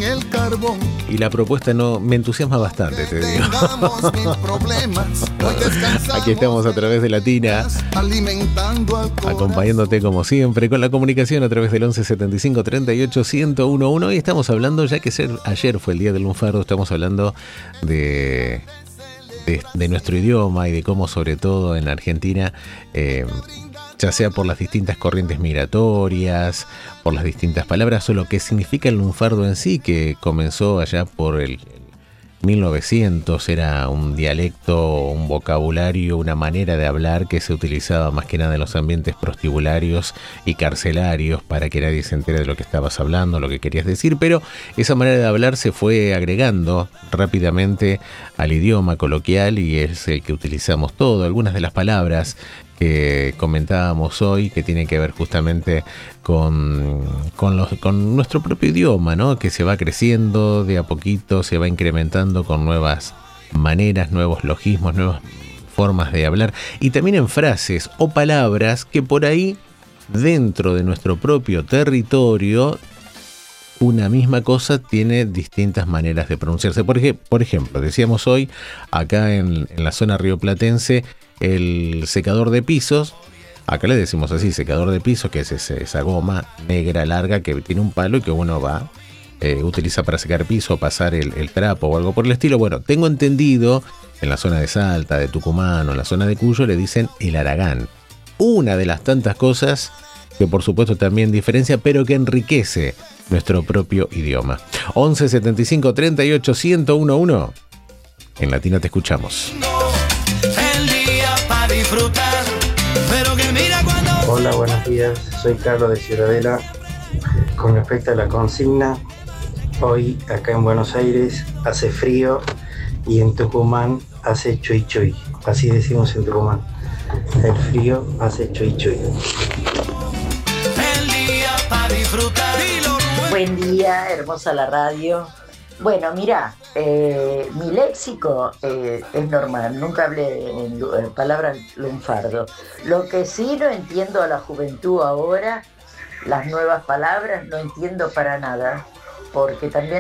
el carbón. Y la propuesta no me entusiasma bastante, te digo. Aquí estamos a través de Latina, acompañándote como siempre con la comunicación a través del 11 75 38 1011. Y estamos hablando, ya que ayer fue el Día del Lunfardo, estamos hablando de nuestro idioma y de cómo, sobre todo en Argentina, ya sea por las distintas corrientes migratorias, por las distintas palabras o lo que significa el lunfardo en sí, que comenzó allá por el 1900, era un dialecto, un vocabulario, una manera de hablar que se utilizaba más que nada en los ambientes prostibularios y carcelarios para que nadie se entere de lo que estabas hablando, lo que querías decir, pero esa manera de hablar se fue agregando rápidamente al idioma coloquial y es el que utilizamos todo. Algunas de las palabras que comentábamos hoy, que tienen que ver justamente con nuestro propio idioma, ¿no? Que se va creciendo de a poquito, se va incrementando con nuevas maneras, nuevos logismos, nuevas formas de hablar, y también en frases o palabras que por ahí, dentro de nuestro propio territorio, una misma cosa tiene distintas maneras de pronunciarse. Por ejemplo, decíamos hoy, acá en la zona rioplatense, el secador de pisos, acá le decimos así, secador de pisos, que es esa goma negra larga que tiene un palo y que uno va, utiliza para secar piso, pasar el trapo o algo por el estilo. Bueno, tengo entendido, en la zona de Salta, de Tucumán o en la zona de Cuyo le dicen el aragán. Una de las tantas cosas que por supuesto también diferencia, pero que enriquece nuestro propio idioma. 11 75 38 1011. En Latina te escuchamos. Hola, buenos días. Soy Carlos de Ciudadela. Con respecto a la consigna, hoy acá en Buenos Aires hace frío y en Tucumán hace chuy chuy. Así decimos en Tucumán. El frío hace chuy chuy. Buen día, hermosa la radio. Bueno, mira, mi léxico es normal, nunca hablé en palabra lunfardo. Lo que sí no entiendo a la juventud ahora, las nuevas palabras, no entiendo para nada, porque también